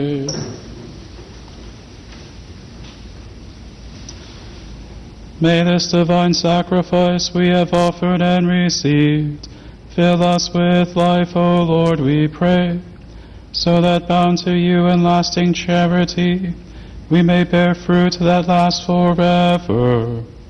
May this divine sacrifice we have offered and received fill us with life, O Lord, we pray, so that bound to you in lasting charity, we may bear fruit that lasts forever.